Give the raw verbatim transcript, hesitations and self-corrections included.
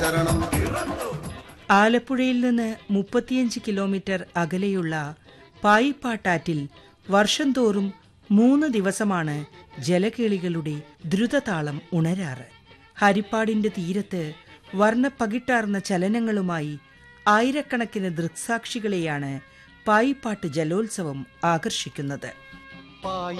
ശരണം. ആലപ്പുഴയിൽ നിന്ന് മുപ്പത്തിയഞ്ച് കിലോമീറ്റർ അകലെയുള്ള പായിപ്പാട്ടാറ്റിൽ വർഷം തോറും മൂന്ന് ദിവസമാണ് ജലകേളികളുടെ ദ്രുതതാളം ഉണരാറ്. ഹരിപ്പാടിന്റെ തീരത്ത് വർണ്ണപ്പകിട്ടാർന്ന ചലനങ്ങളുമായി ആയിരക്കണക്കിന് ദൃക്സാക്ഷികളെയാണ് പായിപ്പാട്ട് ജലോത്സവം ആകർഷിക്കുന്നത്.